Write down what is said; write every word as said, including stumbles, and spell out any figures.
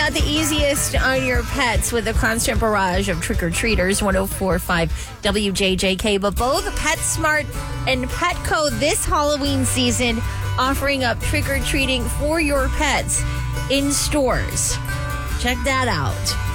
Not the easiest on your pets with a constant barrage of trick-or-treaters, one oh four point five W J J K. But both PetSmart and Petco this Halloween season offering up trick-or-treating for your pets in stores. Check that out.